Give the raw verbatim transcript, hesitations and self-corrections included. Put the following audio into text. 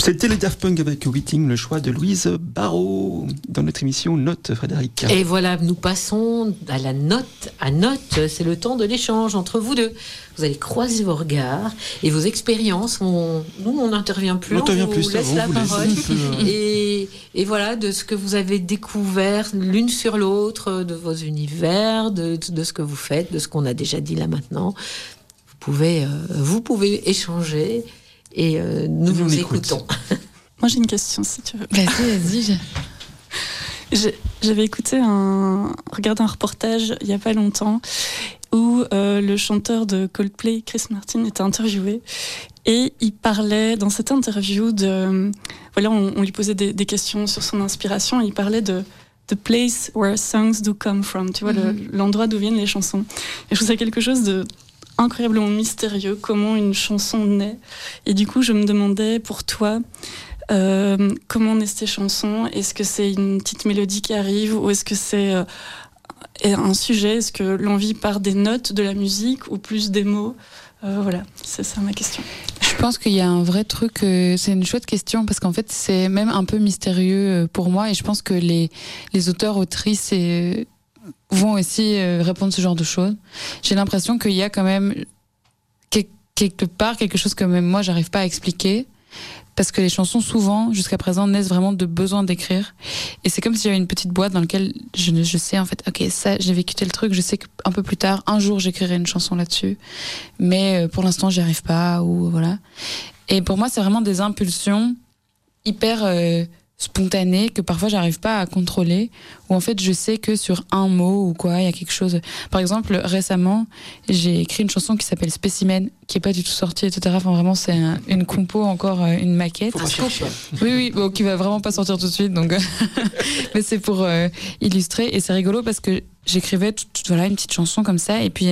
C'était les Daft Punk avec Waiting, le choix de Louise Barrault dans notre émission Note, Frédéric. Et voilà, nous passons à la note. À note, c'est le temps de l'échange entre vous deux. Vous allez croiser vos regards et vos expériences. On, nous, on n'intervient plus, on, on vous plus, laisse on la vous parole. Laisse et, et voilà, de ce que vous avez découvert l'une sur l'autre, de vos univers, de, de ce que vous faites, de ce qu'on a déjà dit là maintenant. Vous pouvez, euh, vous pouvez échanger. Et euh, nous vous écoutons. Moi, j'ai une question, si tu veux. Vas-y, vas-y. J'ai, j'avais écouté un, regardé un reportage il y a pas longtemps où euh, le chanteur de Coldplay, Chris Martin, était interviewé et il parlait dans cette interview de, voilà, on, on lui posait des, des questions sur son inspiration et il parlait de the place where songs do come from, tu vois, mm-hmm. le, l'endroit d'où viennent les chansons. Et je trouve ça quelque chose de incroyablement mystérieux, comment une chanson naît. Et du coup, je me demandais, pour toi, euh, comment naissent tes chansons ? Est-ce que c'est une petite mélodie qui arrive ou est-ce que c'est euh, un sujet ? Est-ce que l'envie part des notes de la musique ou plus des mots ? euh, Voilà, c'est ça ma question. Je pense qu'il y a un vrai truc, euh, c'est une chouette question parce qu'en fait, c'est même un peu mystérieux pour moi et je pense que les, les auteurs, autrices et... vont aussi euh, répondre ce genre de choses. J'ai l'impression qu'il y a quand même que- quelque part quelque chose que même moi j'arrive pas à expliquer parce que les chansons souvent jusqu'à présent naissent vraiment de besoin d'écrire et c'est comme s'il y avait une petite boîte dans laquelle je, je sais en fait ok ça j'ai vécu tel truc, je sais qu'un peu plus tard un jour j'écrirai une chanson là-dessus mais euh, pour l'instant j'y arrive pas ou voilà. Et pour moi c'est vraiment des impulsions hyper euh, spontanée que parfois j'arrive pas à contrôler où en fait je sais que sur un mot ou quoi il y a quelque chose. Par exemple récemment j'ai écrit une chanson qui s'appelle Spécimen qui est pas du tout sortie etc. Enfin vraiment c'est un, une compo encore une maquette. Faut pas chercher. Oui oui bon, qui va vraiment pas sortir tout de suite donc mais c'est pour euh, illustrer et c'est rigolo parce que j'écrivais tout, tout, voilà une petite chanson comme ça et puis